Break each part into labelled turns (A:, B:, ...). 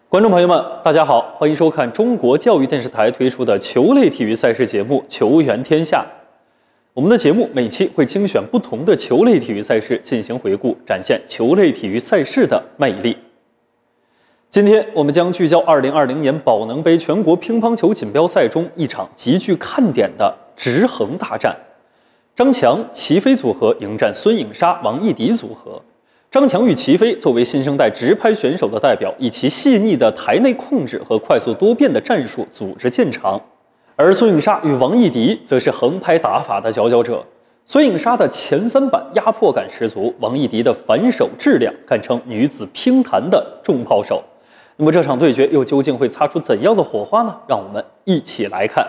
A: 观众朋友们，大家好，欢迎收看中国教育电视台推出的球类体育赛事节目《球员天下》。我们的节目每期会精选不同的球类体育赛事进行回顾，展现球类体育赛事的魅力。今天我们将聚焦2020年宝能杯全国乒乓球锦标赛中一场极具看点的直横大战。张强、齐飞组合迎战孙颖莎、王艺迪组合。张强与齐飞作为新生代直拍选手的代表，以其细腻的台内控制和快速多变的战术组织见长。而孙颖莎与王艺迪则是横拍打法的佼佼者。孙颖莎的前三板压迫感十足，王艺迪的反手质量堪称女子乒坛的重炮手。那么这场对决又究竟会擦出怎样的火花呢？让我们一起来看。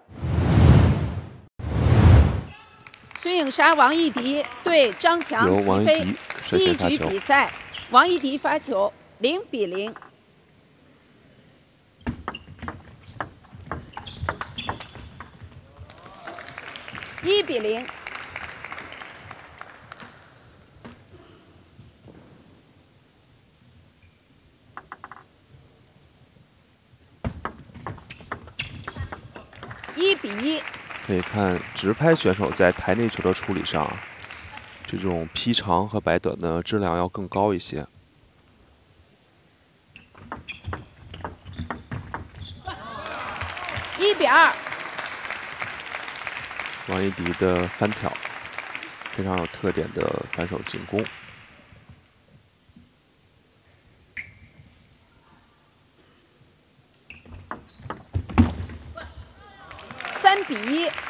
B: 孙颖莎、王艺迪对张强、齐飞。第一局比赛，王艺迪发球，0比0。1比0。1比1。
C: 可以看直拍选手在台内球的处理上，这种劈长和摆短的质量要更高一些。
B: 1比2。
C: 王艺迪的翻挑，非常有特点的反手进攻。
B: 3比1。